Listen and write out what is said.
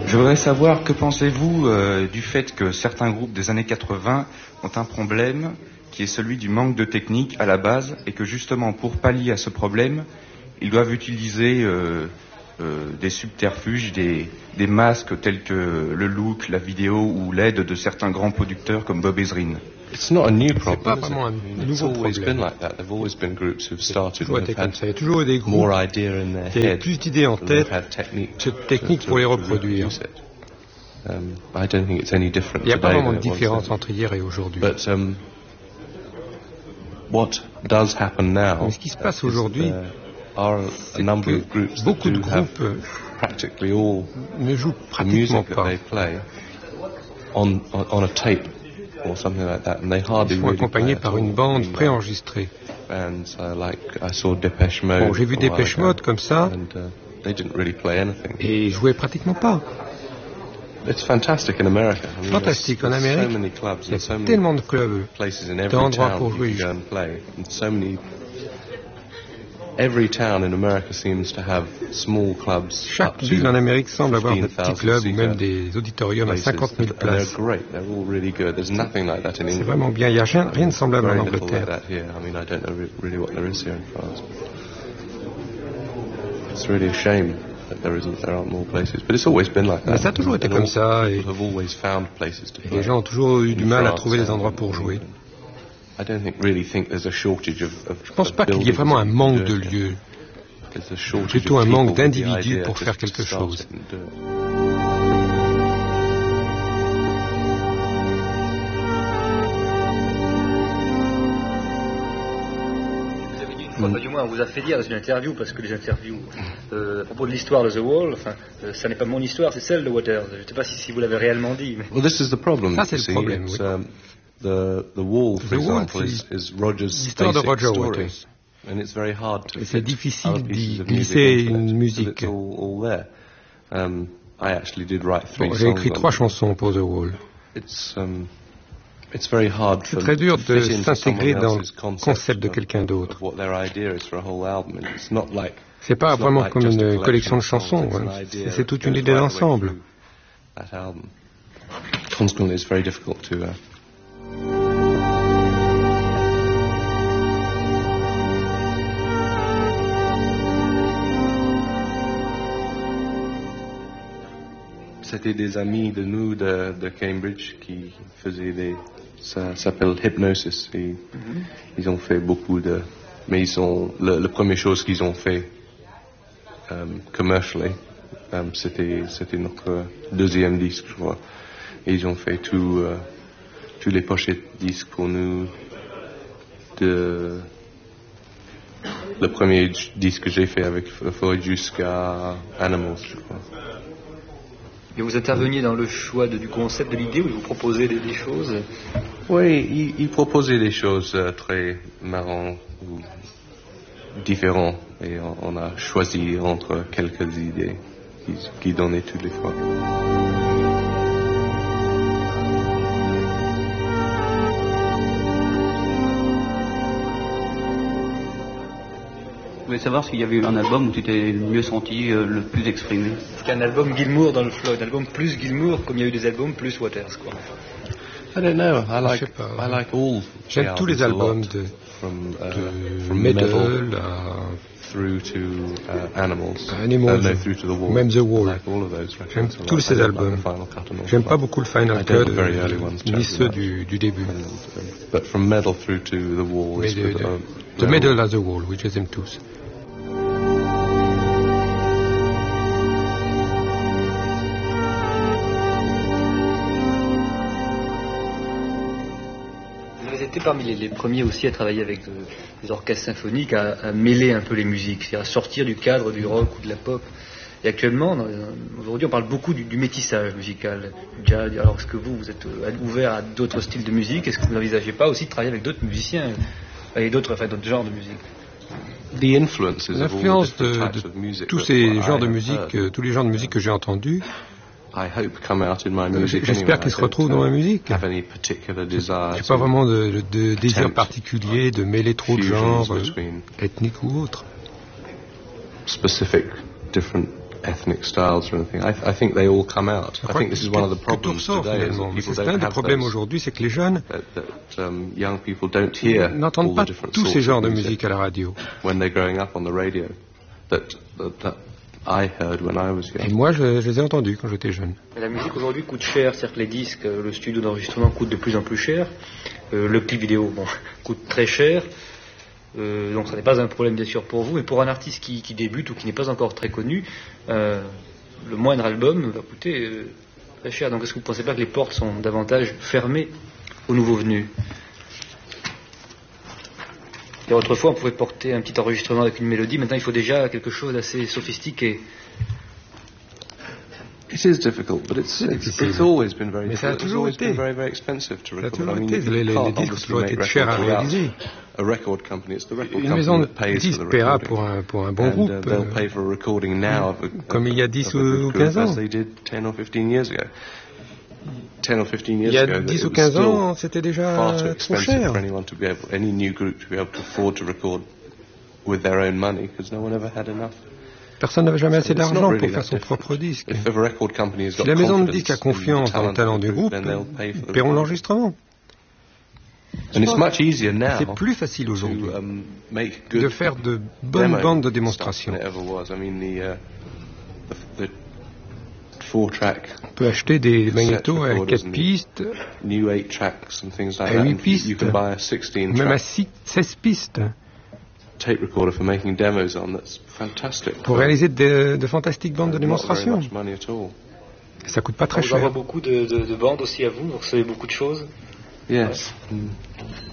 Je voudrais savoir, que pensez-vous du fait que certains groupes des années 80 ont un problème qui est celui du manque de technique à la base, et que justement pour pallier à ce problème, ils doivent utiliser des subterfuges, des masques tels que le look, la vidéo ou l'aide de certains grands producteurs comme Bob Ezrin. It's not a new problem. C'est pas vraiment un nouveau problème. It's always been like that. There've always been groups who've started Toujours and été have comme had ça. Il y a toujours eu des groupes more idea in their qui avaient head. plus d'idées en and tête, they've had techniques pour les reproduire. I don't think it's any different. Il n'y a pas today vraiment than de it was différence then. entre hier et aujourd'hui. But what does happen now? Mais ce qui se passe aujourd'hui, are a number of groups that beaucoup de do have groupes practically all ne jouent the pratiquement music that pas. they play on a tape or something like that, and they hardly Ils sont really play accompagnés at par all. une bande préenregistrée. Bands like I saw Depeche Mode. Bon, j'ai vu a while Depeche ago, Mode comme ça, and they didn't really play anything. et ils jouaient pratiquement pas. It's fantastic in America. I mean, Fantastique. En there's so Amérique, many clubs il y and so a many tellement de clubs, places in every d'endroits town pour you jouer. can go and play. And so many. Every town in America seems to have small clubs. Chaque up to ville en Amérique semble avoir de petits 15,000 clubs ou même seater des auditoriums à places, 50 000 and places. they're great. They're all really good. There's nothing like that in C'est England. vraiment bien. Il n'y a rien de semblable en Very little like Angleterre. that here. I mean, I don't know really what there is here in France. It's really a shame that there aren't more places. But it's always been like that. Mais ça a toujours été And comme all ça, et people have always found places to et play. les gens ont toujours eu du In mal à France trouver des and endroits pour in jouer. England. I don't really think there's a shortage of Je pense pas qu'il y ait vraiment un manque de lieux, plutôt un manque d'individus pour faire quelque chose. Du moins, on vous a fait dire dans une interview, parce que les interviews à propos de l'histoire de The Wall, ça n'est pas mon histoire, c'est celle de Waters. Je ne sais pas si vous l'avez réellement dit. Mais... Well, this is the problem. Ça, c'est le problème, oui. The Wall, for example, is Roger's l'histoire de basic Roger story. Waters. And it's very hard to Et c'est fit difficile other d'y pieces of glisser music into une it, musique. because it's all there. I actually did write 3 Bon, songs. j'ai écrit on 3 it. chansons pour The Wall. It's very hard C'est très dur to de fit into s'intégrer someone dans else's le concept de of quelqu'un d'autre. what their idea is for a whole album. And it's not like C'est pas it's not vraiment like comme just a une collection de collection of chansons, songs. hein. It's an idea C'est toute une that idée goes right the way d'ensemble. through that album. Consequently, it's very difficult to C'était des amis de nous de Cambridge qui faisaient ça s'appelle Hypnosis. Et ils ont fait beaucoup de, mais la première chose qu'ils ont fait commercially, c'était notre deuxième disque, je crois. Et ils ont fait tous les pochettes disques pour nous. Le premier disque que j'ai fait avec Freud jusqu'à Animals, je crois. Et vous interveniez dans le choix du concept, de l'idée, où vous proposez des choses? Oui, il proposait des choses très marrantes ou différentes. Et on a choisi entre quelques idées qui donnaient toutes les fois. Je voulais savoir s'il y avait eu un album où tu t'es le mieux senti, le plus exprimé. Est-ce qu'il y a un album Gilmour dans le Floyd, un album plus Gilmour, comme il y a eu des albums plus Waters, quoi? I don't know. Je sais pas. I like all. J'aime tous les albums de Metal à through to Animals. Animals, No, through to the Wall. même The Wall. I like all of those records. J'aime tous ces albums. J'aime pas beaucoup le Final Cut, ni ceux du début. But from Metal through to the Wall. Mais de Metal à The Wall, oui, je les aime tous. Vous avez été parmi les premiers aussi à travailler avec des orchestres symphoniques, à mêler un peu les musiques, c'est-à-dire à sortir du cadre du rock ou de la pop. Et actuellement, aujourd'hui, on parle beaucoup du métissage musical, du jazz. Alors, est-ce que vous êtes ouvert à d'autres styles de musique? Est-ce que vous n'envisagez pas aussi de travailler avec d'autres musiciens, avec d'autres genres de musique? L'influence de tous ces genres de musique, tous les genres de musique que j'ai entendus, j'espère qu'ils se retrouvent dans ma musique. Je n'ai pas vraiment de désir particulier de mêler trop de genres, ethniques ou autres. Specific, different ethnic styles or anything. I think they all come out. I think this is one of the problems today. C'est un des problèmes aujourd'hui, c'est que les jeunes young people don't hear n'entendent pas tous ces genres de musique à la radio. When they're growing up on the radio, that I heard when I was young. Et moi, je les ai entendus quand j'étais jeune. La musique aujourd'hui coûte cher, c'est-à-dire que les disques, le studio d'enregistrement coûte de plus en plus cher, le clip vidéo coûte très cher. Donc ça n'est pas un problème bien sûr pour vous, mais pour un artiste qui débute ou qui n'est pas encore très connu, le moindre album va coûter très cher. Donc est-ce que vous ne pensez pas que les portes sont davantage fermées aux nouveaux venus? Et autrefois on pouvait porter un petit enregistrement avec une mélodie, maintenant il faut déjà quelque chose d'assez sophistiqué. It is difficult, but it's always been very difficult. It's always been very expensive to record. I mean, les disques ont toujours été chers à réaliser. A record company, it's the record Une maison company de disques paiera pour un bon groupe, they'll pay for a recording now comme il y a 10 ou 15 ans. As they did 10 or 15 years ago. 10 or 15 years il y a ago, 10 ou 15 ans, c'était déjà trop cher. For anyone to be able, any new group to be able to afford to record with their own money, because no one ever had enough. Personne n'avait jamais assez d'argent pour faire son propre disque. Si la maison de disques a confiance dans le talent du groupe, ils paieront l'enregistrement. C'est plus facile aujourd'hui de faire de bonnes bandes de démonstration. On peut acheter des magnétos à 4 pistes, à 8 pistes, même à 16 pistes. Tape recorder for making demos on, that's fantastic. Pour réaliser de fantastiques bandes de démonstration. Ça coûte pas très cher. Vous avez beaucoup de bandes aussi à vous recevez beaucoup de choses. Yes.